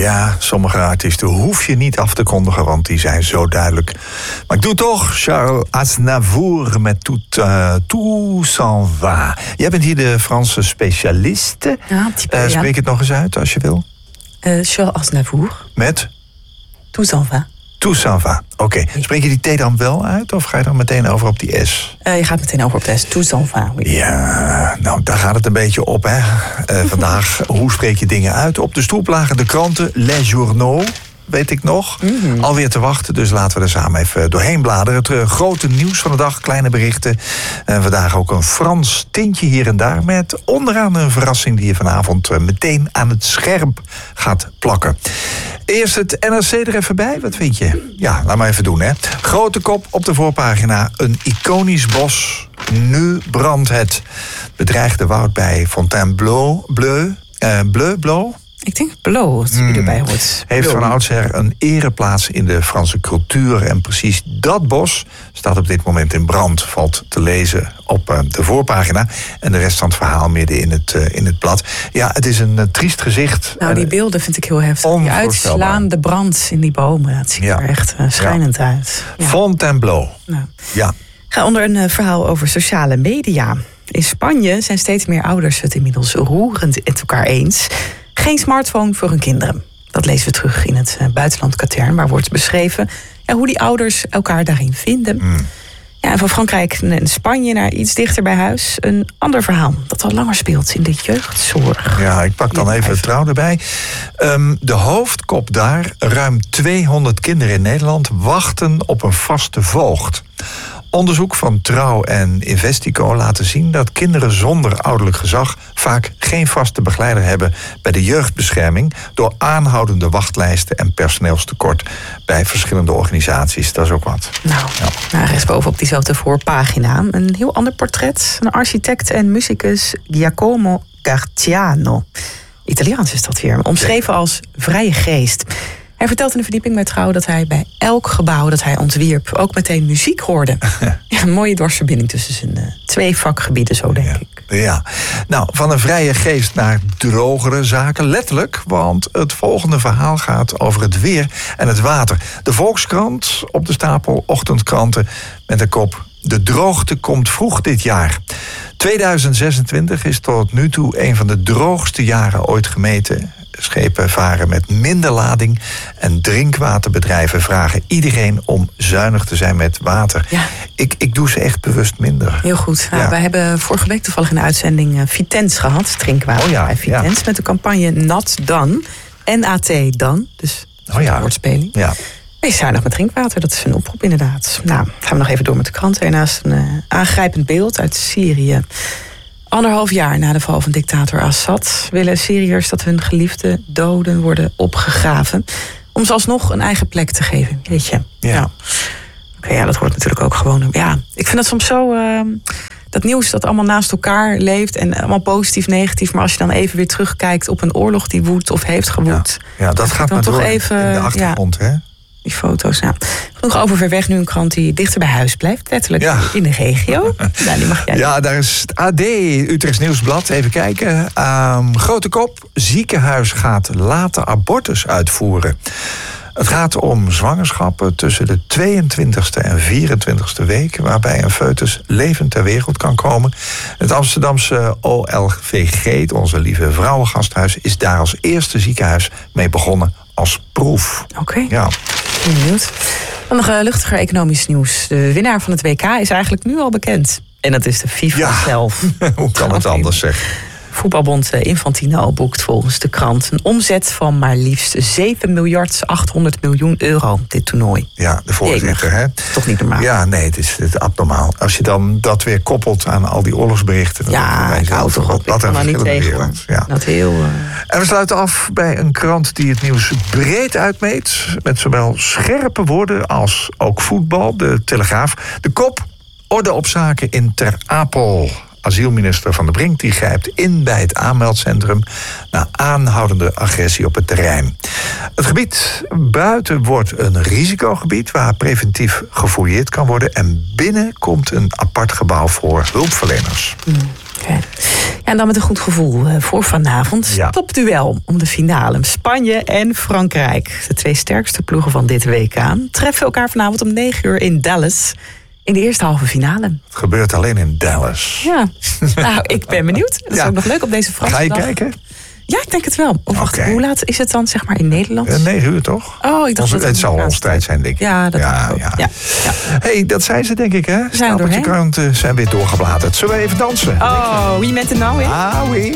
Ja, sommige artiesten hoef je niet af te kondigen, want die zijn zo duidelijk. Maar ik doe toch Charles Aznavour met Tout s'en va. Jij bent hier de Franse specialiste. Ja, spreek het nog eens uit als je wil. Charles Aznavour. Met? Tout s'en va. Tout s'en va. Oké. Spreek je die T dan wel uit of ga je dan meteen over op die S? Je gaat meteen over op de S. Tout s'en va. Ja, nou daar gaat het een beetje op, hè. Vandaag, hoe spreek je dingen uit? Op de stoep lagen de kranten Les Journaux, weet ik nog. Alweer te wachten, dus laten we er samen even doorheen bladeren. Het grote nieuws van de dag, kleine berichten. En vandaag ook een Frans tintje hier en daar, met onderaan een verrassing die je vanavond meteen aan het scherp gaat plakken. Eerst het NRC er even bij, wat vind je? Ja, laat maar even doen, hè. Grote kop op de voorpagina, een iconisch bos. Nu brandt het. Bedreigde woud bij Fontainebleau. Ik denk Blauw, als je erbij hoort. Heeft van oudsher een ereplaats in de Franse cultuur. En precies dat bos staat op dit moment in brand. Valt te lezen op de voorpagina. En de rest van het verhaal midden in het blad. Ja, het is een triest gezicht. Nou, die beelden vind ik heel heftig. Die uitslaande brand in die bomen. Dat ziet er echt schrijnend uit. Ja. Fontainebleau. Nou. Ja. Ga onder een verhaal over sociale media. In Spanje zijn steeds meer ouders het inmiddels roerend met elkaar eens. Geen smartphone voor hun kinderen. Dat lezen we terug in het buitenland Katern, waar wordt beschreven hoe die ouders elkaar daarin vinden. Ja, en van Frankrijk en Spanje naar iets dichter bij huis. Een ander verhaal dat al langer speelt in de jeugdzorg. Ja, ik pak dan even het Trouw erbij. De hoofdkop daar, ruim 200 kinderen in Nederland wachten op een vaste voogd. Onderzoek van Trouw en Investico laten zien dat kinderen zonder ouderlijk gezag vaak geen vaste begeleider hebben bij de jeugdbescherming door aanhoudende wachtlijsten en personeelstekort bij verschillende organisaties. Dat is ook wat. Nou, rechtsboven op diezelfde voorpagina een heel ander portret. Een architect en muzikus Giacomo Garciano. Italiaans is dat weer. Omschreven als vrije geest. Hij vertelt in de verdieping bij Trouw dat hij bij elk gebouw dat hij ontwierp ook meteen muziek hoorde. Ja, een mooie dwarsverbinding tussen zijn twee vakgebieden, zo denk ik. Ja, nou, van een vrije geest naar drogere zaken, letterlijk. Want het volgende verhaal gaat over het weer en het water. De Volkskrant op de stapel ochtendkranten met de kop: de droogte komt vroeg dit jaar. 2026 is tot nu toe een van de droogste jaren ooit gemeten. Schepen varen met minder lading en drinkwaterbedrijven vragen iedereen om zuinig te zijn met water. Ja. Ik doe ze echt bewust minder. Heel goed. Nou, wij hebben vorige week toevallig in de uitzending Vitens gehad, drinkwater bij Vitens, met de campagne Nat Dan. NAT Dan, dus woordspeling. Ja. Wees zuinig met drinkwater, dat is een oproep inderdaad. Nou, gaan we nog even door met de kranten. Ernaast een aangrijpend beeld uit Syrië. 1,5 jaar na de val van dictator Assad willen Syriërs dat hun geliefde doden worden opgegraven. Om ze alsnog een eigen plek te geven. Weet je. Ja. Oké, dat hoort natuurlijk ook gewoon. Ja, ik vind dat soms zo. Dat nieuws dat allemaal naast elkaar leeft en allemaal positief, negatief. Maar als je dan even weer terugkijkt op een oorlog die woedt of heeft gewoed. Ja, dat gaat maar toch even in de achtergrond, hè? Die foto's, genoeg over ver weg. Nu een krant die dichter bij huis blijft, letterlijk in de regio. Die mag jij. Ja, daar is het AD, Utrechts Nieuwsblad. Even kijken. Grote kop. Ziekenhuis gaat later abortus uitvoeren. Het gaat om zwangerschappen tussen de 22e en 24e week, waarbij een foetus levend ter wereld kan komen. Het Amsterdamse OLVG, het Onze Lieve Vrouwengasthuis, is daar als eerste ziekenhuis mee begonnen als proef. Oké. Ja. Benieuwd. Dan nog luchtiger economisch nieuws. De winnaar van het WK is eigenlijk nu al bekend. En dat is de FIFA zelf. Hoe kan het anders zeggen? Voetbalbond Infantino boekt volgens de krant een omzet van maar liefst 7.800.000.000 euro, dit toernooi. Ja, de voorzitter, hè? Toch niet normaal. Ja, nee, het is abnormaal. Als je dan dat weer koppelt aan al die oorlogsberichten. Ik hou toch op. Ik kan er niet tegen. Ja. Dat heel. En we sluiten af bij een krant die het nieuws breed uitmeet. Met zowel scherpe woorden als ook voetbal. De Telegraaf. De kop: orde op zaken in Ter Apel. Asielminister Van der Brink die grijpt in bij het aanmeldcentrum na aanhoudende agressie op het terrein. Het gebied buiten wordt een risicogebied waar preventief gefouilleerd kan worden en binnen komt een apart gebouw voor hulpverleners. Okay. Ja, en dan met een goed gevoel voor vanavond. Ja. Topduel om de finale. Spanje en Frankrijk. De 2 sterkste ploegen van dit WK treffen elkaar vanavond om 9 uur in Dallas. In de eerste halve finale. Het gebeurt alleen in Dallas. Ja, nou, ik ben benieuwd. Dat is ook nog leuk op deze Franse dag. Ga je kijken? Ja, ik denk het wel. Of wacht, hoe laat is het dan, zeg maar, in Nederland? 9 uur, toch? Oh, ik dacht het zal ons tijd zijn, denk ik. Ja, dat denk ik ook. Ja. Hey, dat zijn ze, denk ik, hè? Stapeltje kranten zijn weer doorgebladerd. Zullen we even dansen? Oh, wie met de nou in? Ah, oui.